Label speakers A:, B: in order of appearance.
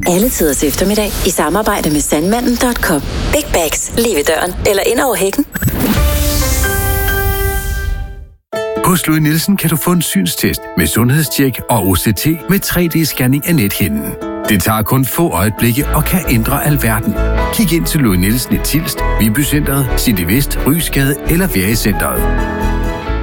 A: Alle tiders eftermiddag i samarbejde med Sandmanden.com. Big bags lige ved døren eller ind over hækken.
B: Hos Louis Nielsen kan du få en synstest med sundhedstjek og OCT med 3D-scanning af nethinden. Det tager kun få øjeblikke og kan ændre alverden. Kig ind til Louis Nielsen i Tilst, Viby Centret, City Vest, Rysgade eller Værecenteret.